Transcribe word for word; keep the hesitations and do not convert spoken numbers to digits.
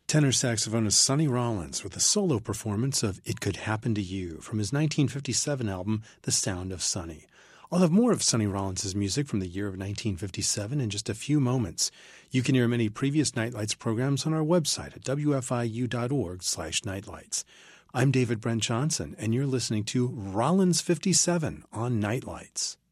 Tenor saxophonist Sonny Rollins with a solo performance of It Could Happen to You from his nineteen fifty-seven album, The Sound of Sonny. I'll have more of Sonny Rollins' music from the year of nineteen fifty-seven in just a few moments. You can hear many previous Nightlights programs on our website at w f i u dot org slash nightlights. I'm David Brent Johnson, and you're listening to Rollins fifty-seven on Nightlights.